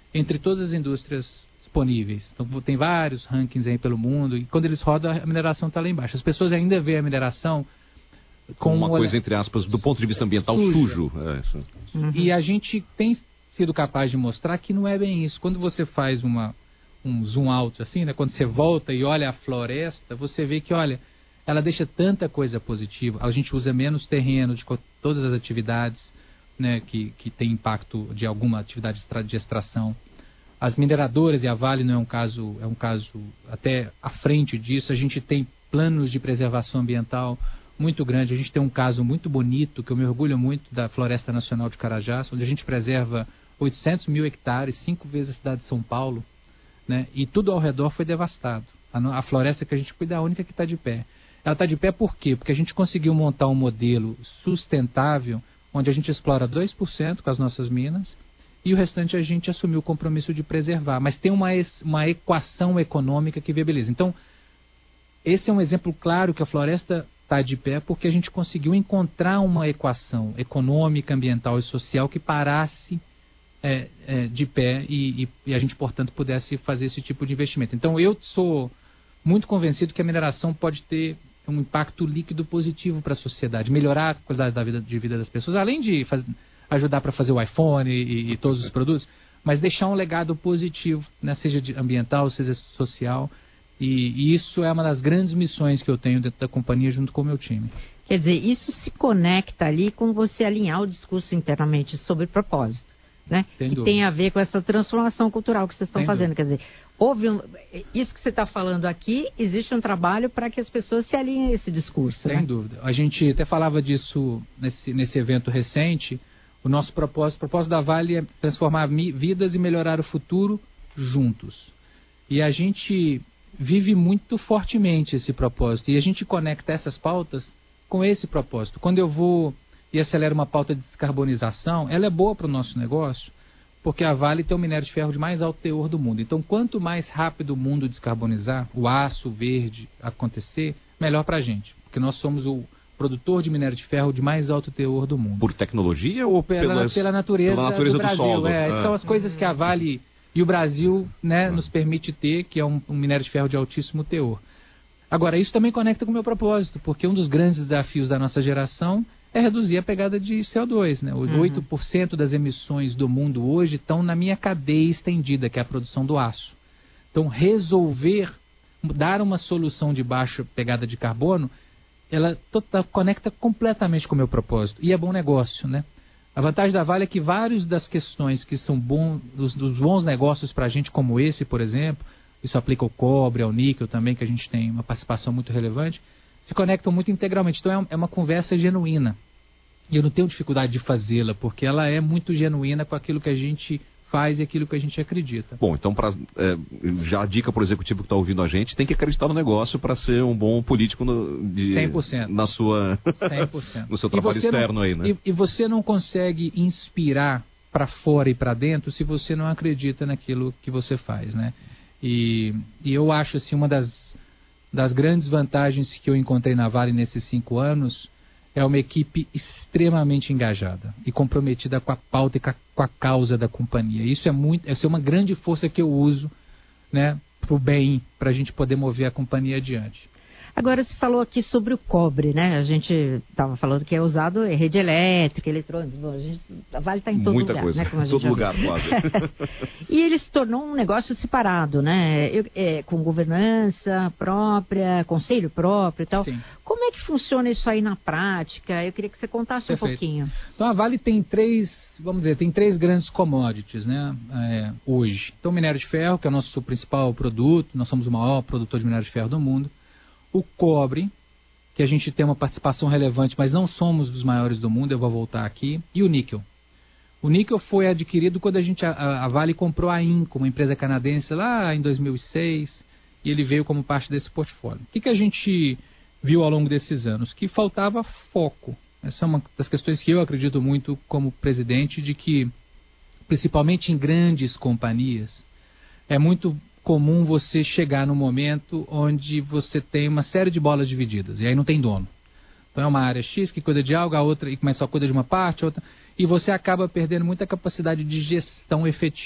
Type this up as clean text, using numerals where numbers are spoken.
entre todas as indústrias disponíveis. Então tem vários rankings aí pelo mundo, e quando eles rodam, a mineração está lá embaixo. As pessoas ainda veem a mineração como uma coisa, entre aspas, do ponto de vista ambiental, sujo. E a gente tem sido capaz de mostrar que não é bem isso. Quando você faz um zoom out assim, né? Quando você volta e olha a floresta, você vê que, olha, ela deixa tanta coisa positiva. A gente usa menos terreno de todas as atividades, né, que tem impacto de alguma atividade de extração. As mineradoras, e a Vale não é um caso até à frente disso. A gente tem planos de preservação ambiental muito grande. A gente tem um caso muito bonito, que eu me orgulho muito, da Floresta Nacional de Carajás, onde a gente preserva 800 mil hectares, 5 vezes a cidade de São Paulo, né? E tudo ao redor foi devastado. A floresta que a gente cuida é a única que está de pé. Ela está de pé por quê? Porque a gente conseguiu montar um modelo sustentável, onde a gente explora 2% com as nossas minas, e o restante a gente assumiu o compromisso de preservar. Mas tem uma equação econômica que viabiliza. Então, esse é um exemplo claro que a floresta está de pé porque a gente conseguiu encontrar uma equação econômica, ambiental e social que parasse de pé e a gente, portanto, pudesse fazer esse tipo de investimento. Então, eu sou muito convencido que a mineração pode ter um impacto líquido positivo para a sociedade, melhorar a qualidade de vida das pessoas, além de ajudar para fazer o iPhone e todos os produtos, mas deixar um legado positivo, né, seja ambiental, seja social. E isso é uma das grandes missões que eu tenho dentro da companhia junto com o meu time. Quer dizer, isso se conecta ali com você alinhar o discurso internamente sobre propósito, né? Que tem a ver com essa transformação cultural que vocês estão fazendo. Quer dizer, isso que você está falando aqui, existe um trabalho para que as pessoas se alinhem a esse discurso. Sem dúvida. A gente até falava disso nesse evento recente. O propósito da Vale é transformar vidas e melhorar o futuro juntos. E a gente vive muito fortemente esse propósito. E a gente conecta essas pautas com esse propósito. Quando eu vou e acelero uma pauta de descarbonização, ela é boa para o nosso negócio, porque a Vale tem o minério de ferro de mais alto teor do mundo. Então, quanto mais rápido o mundo descarbonizar, o aço verde acontecer, melhor para a gente. Porque nós somos o produtor de minério de ferro de mais alto teor do mundo. Por tecnologia ou pela natureza do Brasil? Solo. São as coisas que a Vale e o Brasil, né, nos permite ter, que é um minério de ferro de altíssimo teor. Agora, isso também conecta com o meu propósito, porque um dos grandes desafios da nossa geração é reduzir a pegada de CO2. Né? 8% das emissões do mundo hoje estão na minha cadeia estendida, que é a produção do aço. Então, dar uma solução de baixa pegada de carbono, ela conecta completamente com o meu propósito. E é bom negócio, né? A vantagem da Vale é que várias das questões que são dos bons negócios para a gente, como esse, por exemplo, isso aplica ao cobre, ao níquel também, que a gente tem uma participação muito relevante, se conectam muito integralmente. Então é uma conversa genuína. E eu não tenho dificuldade de fazê-la, porque ela é muito genuína com aquilo que a gente faz e aquilo que a gente acredita. Bom, então já a dica para o executivo que está ouvindo a gente, tem que acreditar no negócio para ser um bom político 100%. Na sua 100%. no seu trabalho externo aí, né? E você não consegue inspirar para fora e para dentro se você não acredita naquilo que você faz, né? E eu acho assim, uma das grandes vantagens que eu encontrei na Vale nesses 5 anos é uma equipe extremamente engajada e comprometida com a pauta e com a causa da companhia. Isso é uma grande força que eu uso, né, para o bem, para a gente poder mover a companhia adiante. Agora, você falou aqui sobre o cobre, né? A gente estava falando que é usado em rede elétrica, eletrônicos. Bom, a Vale está em todo muita lugar, coisa, né? Como a gente todo lugar quase. E ele se tornou um negócio separado, né? Com governança própria, conselho próprio e tal. Sim. Como é que funciona isso aí na prática? Eu queria que você contasse Perfeito. um pouquinho. Então, a Vale tem três grandes commodities, né? Hoje. Então, o minério de ferro, que é o nosso principal produto, nós somos o maior produtor de minério de ferro do mundo. O cobre, que a gente tem uma participação relevante, mas não somos dos maiores do mundo, eu vou voltar aqui, e o níquel. O níquel foi adquirido quando a Vale comprou a Inco, uma empresa canadense, lá em 2006, e ele veio como parte desse portfólio. O que a gente viu ao longo desses anos? Que faltava foco. Essa é uma das questões que eu acredito muito como presidente, de que, principalmente em grandes companhias, é muito comum você chegar no momento onde você tem uma série de bolas divididas, e aí não tem dono. Então é uma área X que cuida de algo, a outra e só cuida de uma parte, outra, e você acaba perdendo muita capacidade de gestão efetiva.